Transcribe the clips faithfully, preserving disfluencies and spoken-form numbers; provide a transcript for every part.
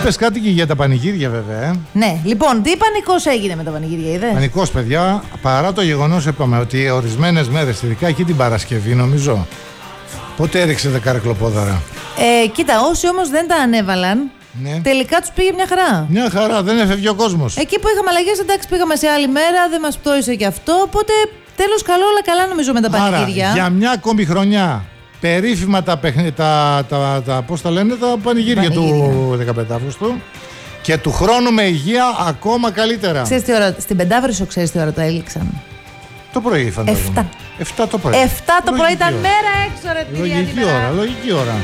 Είπες κάτι και για τα πανηγύρια, βέβαια. Ε? Ναι, λοιπόν, τι πανικός έγινε με τα πανηγύρια, είδες? Πανικός, παιδιά, παρά το γεγονός, είπαμε ότι ορισμένες μέρες, ειδικά εκεί την Παρασκευή, νομίζω. Πότε έριξε καρεκλοπόδαρα? Ε, κοίτα, όσοι όμως δεν τα ανέβαλαν, ναι, τελικά τους πήγε μια χαρά. Μια χαρά, δεν έφευγε ο κόσμος. Εκεί που είχαμε αλλαγές, εντάξει, πήγαμε σε άλλη μέρα, δεν μας πτώησε και αυτό. Οπότε τέλος καλό, όλα καλά νομίζω με τα πανηγύρια. Άρα, για μια ακόμη χρονιά, περίφημα τα, παιχνι... τα, τα, τα, πώς τα λένε, τα πανηγύρια, πανηγύρια του δεκαπέντε Αυγούστου. Και του χρόνου με υγεία ακόμα καλύτερα. Ξέρεις τι ώρα, στην Πεντάβρυσσο, ξέρεις τι ώρα το έληξαν? Το πρωί, φαντάζομαι. Εφτά. Εφτά το πρωί. Εφτά το πρωί ήταν μέρα έξω, ρε. Λογική ώρα, λογική ώρα.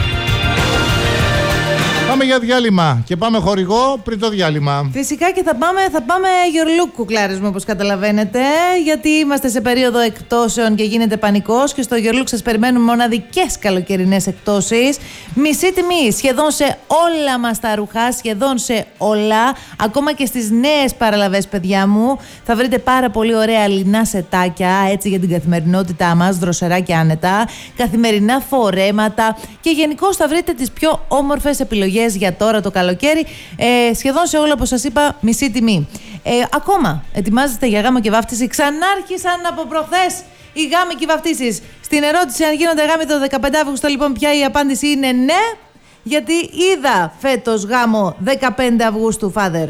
Πάμε για διάλειμμα και πάμε χορηγό πριν το διάλειμμα. Φυσικά και θα πάμε, θα πάμε your look, κουκλάρες μου, όπως καταλαβαίνετε. Γιατί είμαστε σε περίοδο εκτόσεων και γίνεται πανικός. Και στο your look σας περιμένουν μοναδικές καλοκαιρινές εκτόσεις. Μισή τιμή σχεδόν σε όλα μας τα ρούχα, σχεδόν σε όλα. Ακόμα και στις νέες παραλαβές, παιδιά μου. Θα βρείτε πάρα πολύ ωραία λινά σετάκια, έτσι για την καθημερινότητά μας, δροσερά και άνετα. Καθημερινά φορέματα. Και γενικώς θα βρείτε τις πιο όμορφες επιλογές για τώρα το καλοκαίρι, ε, σχεδόν σε όλα, όπως σας είπα, μισή τιμή. Ε, ακόμα ετοιμάζεστε για γάμο και βάφτιση? Ξανάρχισαν από προχθές οι γάμοι και οι βαφτίσεις. Στην ερώτηση αν γίνονται γάμοι το δεκαπέντε Αυγούστου, λοιπόν, πια η απάντηση είναι ναι, γιατί είδα φέτος γάμο δεκαπέντε Αυγούστου, father.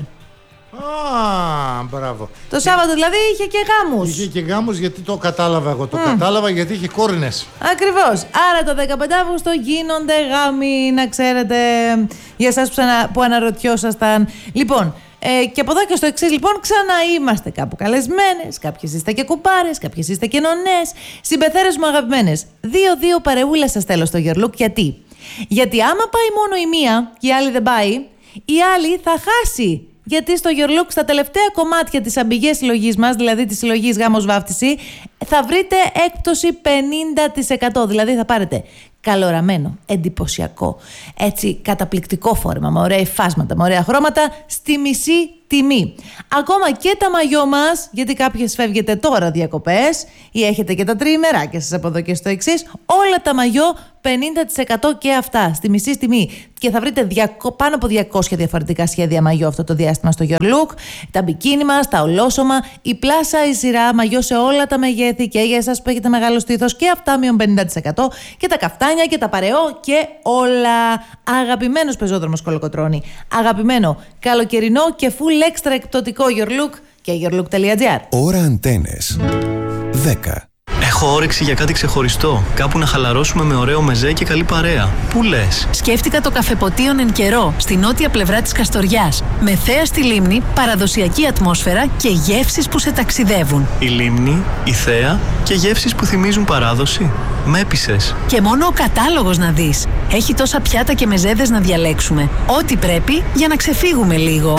Α, μπράβο. Το Σάββατο δηλαδή είχε και γάμους. Είχε και γάμους, γιατί το κατάλαβα εγώ. Το mm. κατάλαβα γιατί είχε κόρνες. Ακριβώς. Άρα το δεκαπέντε Αυγούστου γίνονται γάμοι, να ξέρετε, για εσάς που, ανα, που αναρωτιόσασταν. Λοιπόν, ε, και από εδώ και στο εξής, λοιπόν, ξανά είμαστε κάπου καλεσμένες. Κάποιες είστε και κουπάρες, κάποιες είστε και νονές. Συμπεθέρες μου αγαπημένες, δύο-δύο παρεούλα σας θέλω στο Your Look. Γιατί? Γιατί άμα πάει μόνο η μία και η άλλη δεν πάει, η άλλη θα χάσει. Γιατί στο Your Look, στα τελευταία κομμάτια της αμπηγές συλλογής μας, δηλαδή της συλλογής γάμος βάφτιση, θα βρείτε έκπτωση πενήντα τοις εκατό. Δηλαδή θα πάρετε καλοραμένο, εντυπωσιακό, έτσι καταπληκτικό φόρεμα, με ωραία υφάσματα, με ωραία χρώματα, στη μισή τιμή. Ακόμα και τα μαγιό μας, γιατί κάποιες φεύγετε τώρα διακοπές ή έχετε και τα τριημεράκια σας από εδώ και στο εξής, όλα τα μαγιό πενήντα τοις εκατό και αυτά, στη μισή τιμή. Και θα βρείτε πάνω από διακόσια διαφορετικά σχέδια μαγιό αυτό το διάστημα στο Your Look, τα μπικίνι μας, τα ολόσωμα, η πλάσα, η σειρά, μαγιό σε όλα τα μεγέθη, και για εσάς που έχετε μεγάλο στήθος και αυτά μείον πενήντα τοις εκατό, και τα καφτάνια και τα παρεό και όλα. Αγαπημένος πεζόδρομος Κολοκοτρώνη, αγαπημένο καλοκαιρινό και full extra εκπτωτικό Your Look και yourlook.gr. Ώρα Αντένες δέκα. Έχω όρεξη για κάτι ξεχωριστό. Κάπου να χαλαρώσουμε με ωραίο μεζέ και καλή παρέα. Πού λες? Σκέφτηκα το καφεποτίον Εν Καιρό, στη νότια πλευρά της Καστοριάς. Με θέα στη λίμνη, παραδοσιακή ατμόσφαιρα και γεύσεις που σε ταξιδεύουν. Η λίμνη, η θέα και γεύσεις που θυμίζουν παράδοση. Με έπεισες. Και μόνο ο κατάλογος να δεις. Έχει τόσα πιάτα και μεζέδες να διαλέξουμε. Ό,τι πρέπει για να ξεφύγουμε λίγο.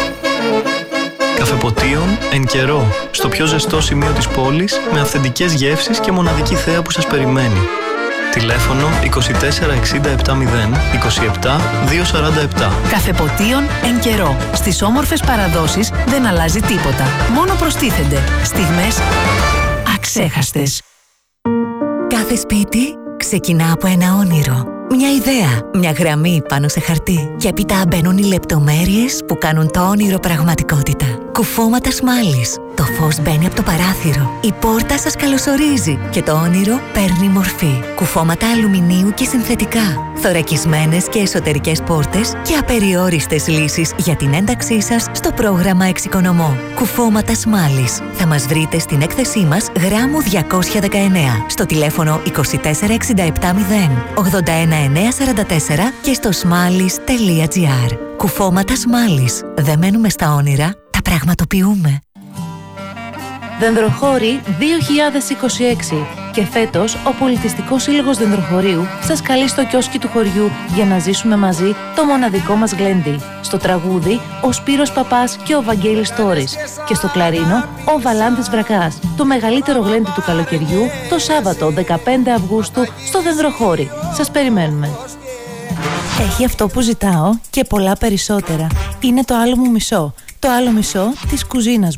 Καφεποτίον Εν Καιρό, στο πιο ζεστό σημείο της πόλης, με αυθεντικές γεύσεις και μοναδική θέα που σας περιμένει. Τηλέφωνο είκοσι τέσσερα εξήντα επτακόσια είκοσι επτά διακόσια σαράντα επτά. Καφεποτίον Εν Καιρό. Στις όμορφες παραδόσεις δεν αλλάζει τίποτα. Μόνο προστίθενται στιγμές αξέχαστες. Κάθε σπίτι ξεκινά από ένα όνειρο. Μια ιδέα, μια γραμμή πάνω σε χαρτί. Και έπειτα μπαίνουν οι λεπτομέρειες που κάνουν το όνειρο πραγματικότητα. Κουφώματα σμάλης. Το φως μπαίνει από το παράθυρο. Η πόρτα σας καλωσορίζει και το όνειρο παίρνει μορφή. Κουφώματα αλουμινίου και συνθετικά. Θωρακισμένες και εσωτερικές πόρτες και απεριόριστες λύσεις για την ένταξή σας στο πρόγραμμα Εξοικονομώ. Κουφώματα σμάλης. Θα μας βρείτε στην έκθεσή μας γράμμου διακόσια δεκαεννέα, στο τηλέφωνο είκοσι τέσσερα εξήντα επτά μηδέν ογδόντα ένα εννιακόσια σαράντα τέσσερα και στο smallis.gr. Κουφώματα Σμάλης. Δεν μένουμε στα όνειρα, τα πραγματοποιούμε. Δενδροχώρη δύο χιλιάδες είκοσι έξι. Και φέτος ο Πολιτιστικός Σύλλογος Δενδροχωρίου σας καλεί στο κιόσκι του χωριού για να ζήσουμε μαζί το μοναδικό μας γλέντι. Στο τραγούδι ο Σπύρος Παπάς και ο Βαγγέλης Τόρης. Και στο κλαρίνο ο Βαλάντης Βρακάς. Το μεγαλύτερο γλέντι του καλοκαιριού το Σάββατο δεκαπέντε Αυγούστου στο Δενδροχώρη. Σας περιμένουμε. Έχει αυτό που ζητάω και πολλά περισσότερα. Είναι το άλλο μου μισό. Το άλλο μισό της κουζίνας μου.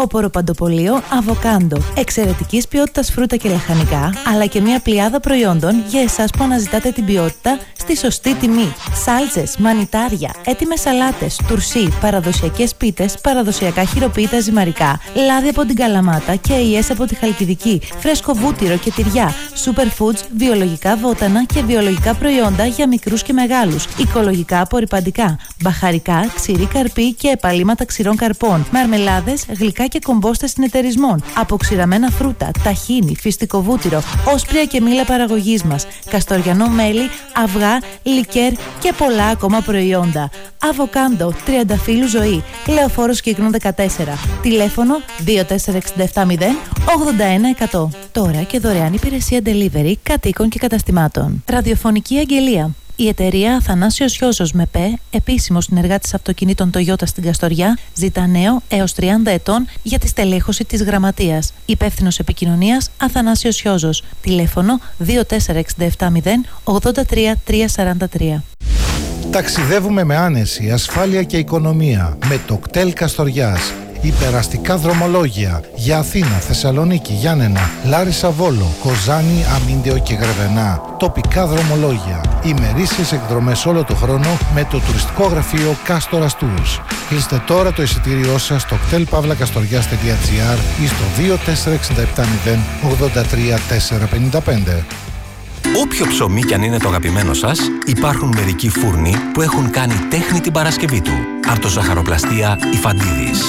Οποροπαντοπολείο Αβοκάντο. Εξαιρετικής ποιότητας φρούτα και λαχανικά, αλλά και μια πλειάδα προϊόντων για εσάς που αναζητάτε την ποιότητα στη σωστή τιμή. Σάλτσες, μανιτάρια, έτοιμες σαλάτες, τουρσί, παραδοσιακές πίτες, παραδοσιακά χειροποίητα ζυμαρικά, λάδι από την Καλαμάτα και αειές από τη Χαλκιδική, φρέσκο βούτυρο και τυριά, superfoods, βιολογικά βότανα και βιολογικά προϊόντα για μικρούς και μεγάλους, οικολογικά απορρυπαντικά, μπαχαρικά, ξηρή καρπή και επαλήματα ξηρών καρπών, μαρμελάδες, γλυκά και κομπόστες συνεταιρισμών, αποξηραμένα φρούτα, ταχίνι, φυστικό βούτυρο, όσπρια και μήλα παραγωγής μας, καστοριανό μέλι, αυγά, λικέρ και πολλά ακόμα προϊόντα. Αβοκάντο, Τριανταφύλου Ζωή, Λεωφόρος Κύκνου δεκατέσσερα. Τηλέφωνο δύο τέσσερα έξι επτά μηδέν ογδόντα ένα εκατό. Τώρα και δωρεάν υπηρεσία delivery κατοίκων και καταστημάτων. Ραδιοφωνική αγγελία. Η εταιρεία Αθανάσιος Γιώσος με ΠΕ, επίσημος συνεργάτης αυτοκινήτων Toyota στην Καστοριά, ζητά νέο έως τριάντα ετών για τη στελέχωση της γραμματείας. Υπεύθυνος επικοινωνίας Αθανάσιος Γιώσος. Τηλέφωνο δύο τέσσερα έξι επτά μηδέν ογδόντα τρία τριακόσια σαράντα τρία. Ταξιδεύουμε με άνεση, ασφάλεια και οικονομία με το κτέλ Καστοριάς. Υπεραστικά δρομολόγια για Αθήνα, Θεσσαλονίκη, Γιάννενα, Λάρισα, Βόλο, Κοζάνη, Αμίντεο και Γρεβενά. Τοπικά δρομολόγια. Ημερήσιες εκδρομές όλο το χρόνο με το τουριστικό γραφείο Κάστορας Tours. Κλείστε τώρα το εισιτήριό σας στο κτέλ παύλα καστοριάς τελεία τζι άρ ή στο δύο τέσσερα έξι επτά μηδέν ογδόντα τρία τετρακόσια πενήντα πέντε. Όποιο ψωμί κι αν είναι το αγαπημένο σας, υπάρχουν μερικοί φούρνοι που έχουν κάνει τέχνη την Παρασκευή του. Αρτοζαχαροπλαστεία Ιφαντίδης.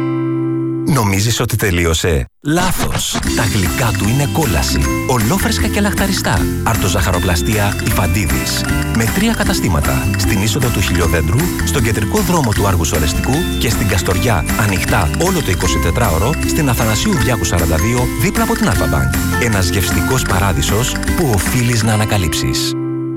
Νομίζεις ότι τελείωσε? Λάθος! Τα γλυκά του είναι κόλαση. Ολόφρεσκα και λαχταριστά. Αρτοζαχαροπλαστεία Ιφαντίδης. Με τρία καταστήματα. Στην είσοδο του Χιλιοδέντρου, στον κεντρικό δρόμο του Άργους Ορεστικού και στην Καστοριά, ανοιχτά όλο το εικοσιτετράωρο, στην Αθανασίου Διάκου σαράντα δύο, δίπλα από την Αλφα-Μπανκ. Ένας γευστικός παράδεισος που οφείλεις να ανακαλύψεις.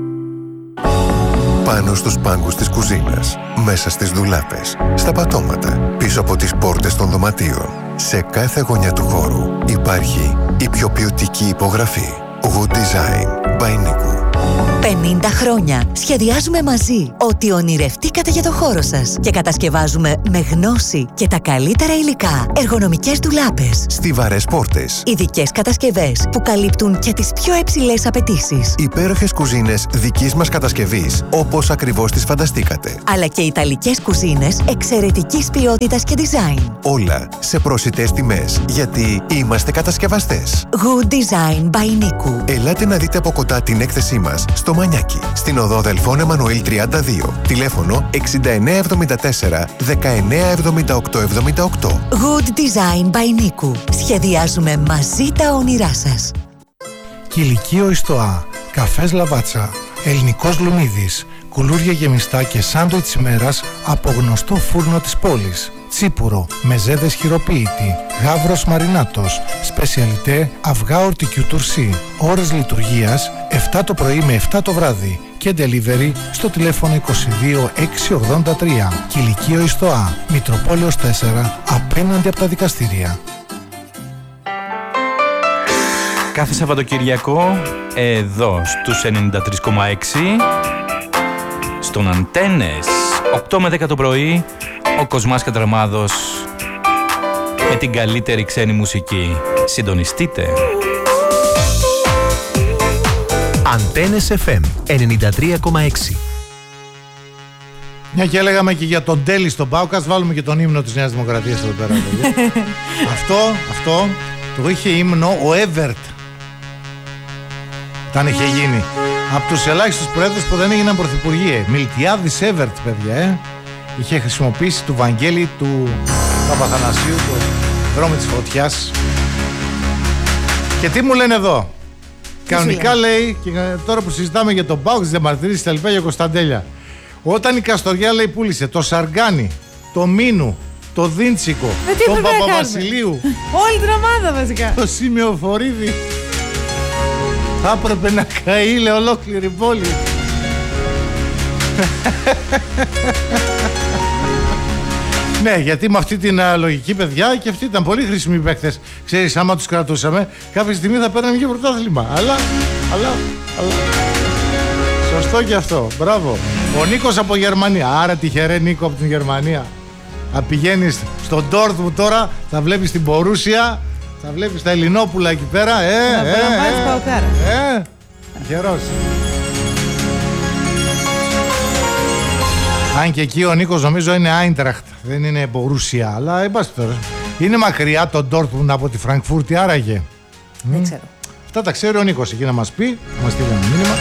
Πάνω στους πάγκους της κουζίνας, μέσα στις ντουλάπες, στα πατώματα, πίσω από τις πόρτες των δωματίων. Σε κάθε γωνιά του χώρου υπάρχει η πιο ποιοτική υπογραφή. Good Design by Niku. πενήντα χρόνια σχεδιάζουμε μαζί ό,τι ονειρευτήκατε για το χώρο σας και κατασκευάζουμε με γνώση και τα καλύτερα υλικά εργονομικές ντουλάπες, Στιβαρές πόρτες, ειδικές κατασκευές που καλύπτουν και τις πιο υψηλές απαιτήσεις, υπέροχες κουζίνες δικής μας κατασκευής, όπως ακριβώς τις φανταστήκατε. αλλά και ιταλικές κουζίνες εξαιρετικής ποιότητας και design. Όλα σε προσιτές τιμές, γιατί είμαστε κατασκευαστές. Good Design by Niku. Ελάτε να δείτε από κοντά την έκθεσή μας στο Μανιάκι, στην οδό Δελφών Εμμανουήλ τριάντα δύο. Τηλέφωνο εξήντα εννέα εβδομήντα τέσσερα δεκαεννέα εβδομήντα οκτώ εβδομήντα οκτώ. Good Design by Niku. Σχεδιάζουμε μαζί τα όνειρά σας. Κηλικείο Ιστοά, καφές Λαβάτσα, ελληνικός λουνίδης, κουλούρια γεμιστά και σάντουιτς ημέρας από γνωστό φούρνο της πόλης. Τσίπουρο, μεζέδες χειροποίητη, γάβρος μαρινάτος, σπεσιαλιτέ αυγά ορτικιού τουρσί. Ώρες λειτουργίας επτά το πρωί με επτά το βράδυ και delivery στο τηλέφωνο είκοσι δύο έξι ογδόντα τρία. Κηλικείο Ιστοά, Μητροπόλεως τέσσερα, απέναντι από τα δικαστήρια. Κάθε Σαββατοκυριακό εδώ στους ενενήντα τρία κόμμα έξι στον Αντένες οκτώ με δέκα το πρωί, ο Κοσμάς Κατραμάδος με την καλύτερη ξένη μουσική. Συντονιστείτε. Αντένες εφ εμ ενενήντα τρία κόμμα έξι. Μια και έλεγαμε και για τον Τέλη στον ΠΑΟΚ, ας βάλουμε και τον ύμνο της Νέας Δημοκρατίας εδώ πέρα. αυτό, αυτό το είχε ύμνο ο Έβερτ. Όταν είχε γίνει. Από τους ελάχιστους πρόεδρους που δεν έγιναν πρωθυπουργοί. Μιλτιάδης Έβερτ, παιδιά, ε. Είχε χρησιμοποιήσει του Βαγγέλη του Παπαθανασίου, του δρόμο της φωτιάς. Και τι μου λένε εδώ? Κανονικά λέει, και τώρα που συζητάμε για τον ΠΑΟΚ, τις διαμαρτυρήσεις τα λοιπά για Κωνσταντέλια. Όταν η Καστοριά, λέει, πούλησε το Σαργάνι, το Μίνου, το Δίντσικο, τον Παπαβασιλείου, όλη την ομάδα βασικά, το Σημειοφορίδη, θα έπρεπε να καεί ολόκληρη πόλη. Ναι, γιατί με αυτή την α, λογική, παιδιά, και αυτοί ήταν πολύ χρήσιμοι παίκτες. Ξέρεις, άμα τους κρατούσαμε, κάποια στιγμή θα παίρναμε και πρωτάθλημα. Αλλά, αλλά, αλλά. Σωστό και αυτό. Μπράβο. Ο Νίκος από Γερμανία. Άρα τυχερέ Νίκο από την Γερμανία. Αν πηγαίνεις στον Ντόρτμουντ τώρα, θα βλέπεις την Μπορούσια, θα βλέπεις τα Ελληνόπουλα εκεί πέρα. Ε, να ε, πάρεις ε, Παοκάρα. ε, γερός. Αν και εκεί ο Νίκος νομίζω είναι Άιντραχτ, δεν είναι Μπορούσια, αλλά εν πάση τώρα. Είναι μακριά το Ντόρτμουντ από τη Φραγκφούρτη, άραγε. Δεν ξέρω. Αυτά τα ξέρει ο Νίκος εκεί να μας πει, να μας στείλει ένα μήνυμα.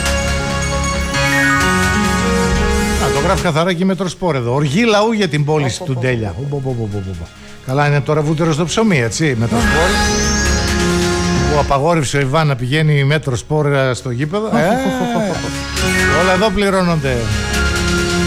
Α, το γράφει καθαρά και η Μετροσπόρ εδώ. Οργή λαού για την πώληση του Ντέλια. Καλά, είναι τώρα βούτυρο στο ψωμί, έτσι, Μετροσπόρ. Που απαγόρευσε ο Ιβάν να πηγαίνει η Μετροσπόρ στο γήπεδο. Ε, όλα εδώ πληρώνονται.